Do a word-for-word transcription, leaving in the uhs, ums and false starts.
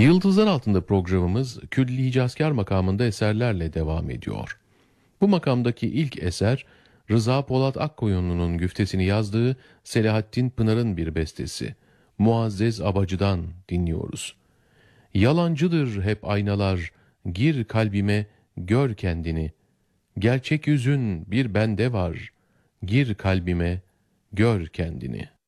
Yıldızlar Altında programımız Külli Hicazkar makamında eserlerle devam ediyor. Bu makamdaki ilk eser Rıza Polat Akkoyunlu'nun güftesini yazdığı Selahattin Pınar'ın bir bestesi. Muazzez Abacı'dan dinliyoruz. Yalancıdır hep aynalar, gir kalbime, gör kendini. Gerçek yüzün bir bende var, gir kalbime, gör kendini.